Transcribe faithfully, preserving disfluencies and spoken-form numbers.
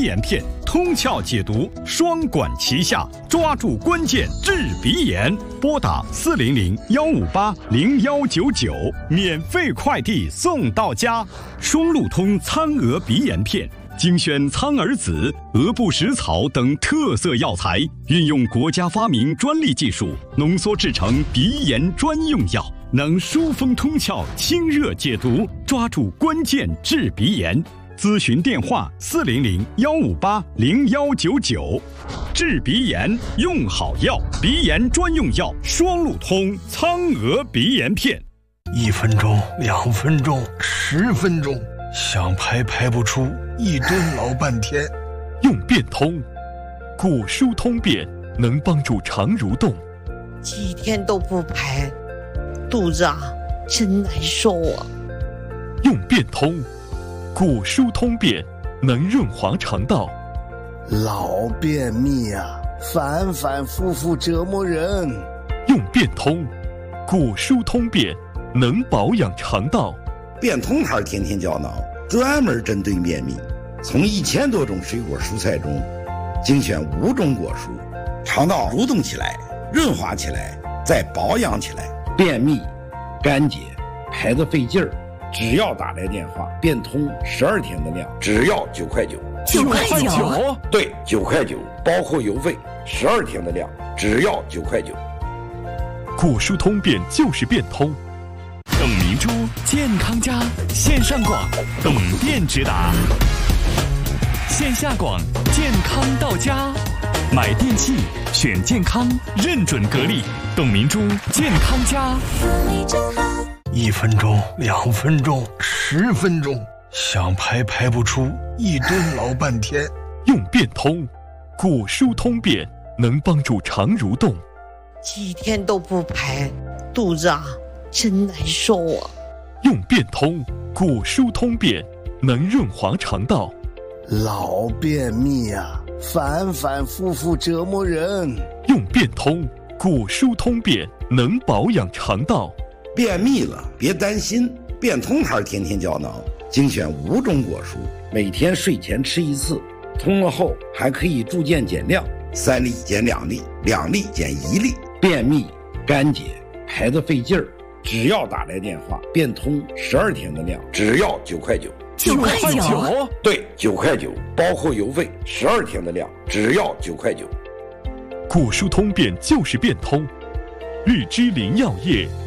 炎片，通窍解毒，双管齐下，抓住关键治鼻炎。拨打四零零幺五八零幺九九，免费快递送到家。双路通苍蛾鼻炎片，精选苍耳子、鹅不食草等特色药材，运用国家发明专利技术，浓缩制成鼻炎专用药，能疏风通窍、清热解毒，抓住关键治鼻炎。咨询电话：四零零幺五八零幺九九。治鼻炎用好药，鼻炎专用药双路通苍蛾鼻炎片。 一分钟，两分钟，十分钟，想排排不出，一蹲老半天。 用变通，骨疏通便，能帮助肠蠕动。 几天都不排，肚子啊真难受啊。 用变通，骨疏通便，能润滑肠道。 老便秘啊，反反复复折磨人。 用变通，骨疏通便，能保养肠道。 变通牌天天胶囊专门针对便秘，从一千多种水果蔬菜中精选五种果蔬，肠道蠕动起来，润滑起来，再保养起来。便秘、干结、排得费劲儿，只要打来电话，变通十二天的量，只要九块九。 九块九？ 对，九块九，包括邮费，十二天的量，只要九块九。 骨疏通便就是变通。 董明珠健康家线上广，董店直达；线下广，健康到家。买电器选健康，认准格力，董明珠健康家。 一分钟，两分钟，十分钟，想排排不出，一蹲老半天。 用变通，骨疏通便，能帮助肠蠕动。 几天都不排，肚子啊真难受啊。 用变通，骨疏通便，能润滑肠道。 老便秘啊，反反复复折磨人。 用变通，骨疏通便，能保养肠道。 便秘了别担心，变通牌天天胶囊精选五种果蔬，每天睡前吃一次，通了后还可以逐渐减量，三粒减两粒，两粒减一粒。便秘、干结、排得费劲儿，只要打来电话，变通十二天的量，只要九块九。 九块九？ 对，九块九，包括邮费，十二天的量，只要九块九。 骨疏通便就是变通。日之林药业